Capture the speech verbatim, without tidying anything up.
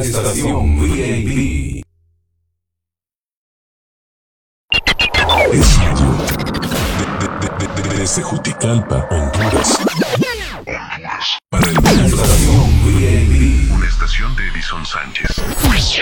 estación V I P. Es radio. De- de- de- de- Desde Juticalpa, Honduras. Para el estación V I P. Una estación de Edison Sánchez.